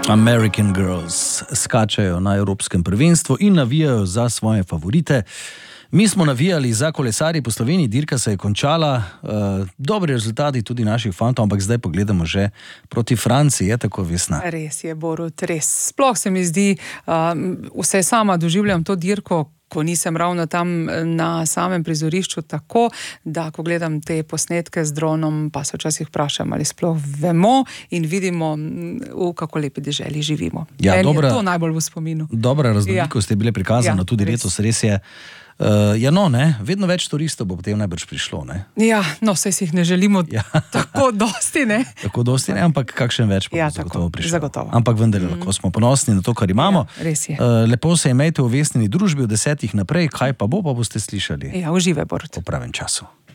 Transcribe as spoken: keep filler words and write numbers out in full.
American Girls skačajo na evropskem prvenstvu in navijajo za svoje favorite. Mi smo navijali za kolesarje po Sloveniji, dirka se je končala, uh, dobri rezultati tudi naših fantov, ampak zdaj pogledamo že proti Franciji, je tako, Vesna? Res je, Borut, res. Sploh se mi zdi, uh, vse sama doživljam to dirko, ko nisem ravno tam na samem prizorišču, tako da, ko gledam te posnetke z dronom, pa se včasih vprašam, ali sploh vemo in vidimo, v kako lepi deželi živimo. Ja, dobra, je to najbolj v spominu. Dobra raznolikost ja. je bile prikazana, ja, tudi res. Letos res je. Uh, ja, no, ne, vedno več turistov bo potem najbrž prišlo, ne? Ja, no, saj si jih ne želimo ja. tako dosti, ne? Tako dosti, ne, ampak kakšen več bo ja, zagotovo prišlo. Zagotovo. Ampak vendar, mm. lahko smo ponosni na to, kar imamo. Ja, res je. Uh, lepo se imejte v Vesnini družbi, v desetih naprej, kaj pa bo, pa boste slišali. Ja, uživaj, Borut. V pravem času.